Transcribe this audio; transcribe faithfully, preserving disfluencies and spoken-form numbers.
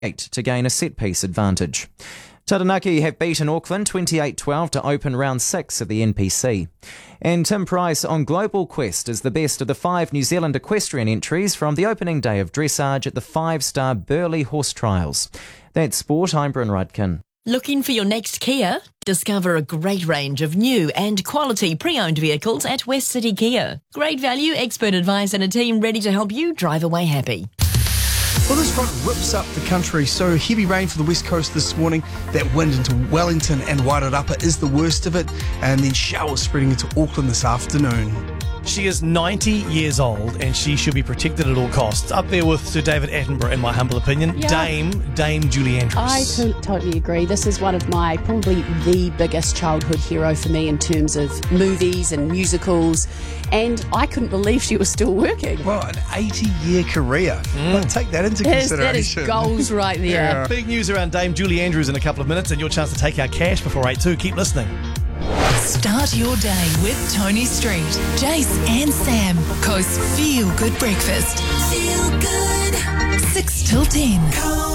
eight to gain a set-piece advantage. Taranaki have beaten Auckland twenty-eight twelve to open round six of the N P C. And Tim Price on Global Quest is the best of the five New Zealand equestrian entries from the opening day of dressage at the five-star Burleigh Horse Trials. That's sport. I'm Bryn Rudkin. Looking for your next Kia? Discover a great range of new and quality pre-owned vehicles at West City Kia. Great value, expert advice and a team ready to help you drive away happy. Well, this front rips up the country, so heavy rain for the west coast this morning. That wind into Wellington and Wairarapa is the worst of it, and then showers spreading into Auckland this afternoon. She is ninety years old and she should be protected at all costs. Up there with Sir David Attenborough, in my humble opinion. Yeah. Dame, Dame Julie Andrews. I to- totally agree. This is one of my, probably the biggest childhood hero for me in terms of movies and musicals. And I couldn't believe she was still working. Well, an eighty-year career. Mm. Well, take that into That is, consideration. that is goals right there. Yeah. Big news around Dame Julie Andrews in a couple of minutes and your chance to take our cash before eight two. Keep listening. Start your day with Tony Street, Jace and Sam. Coast Feel Good Breakfast. Feel good. six till ten.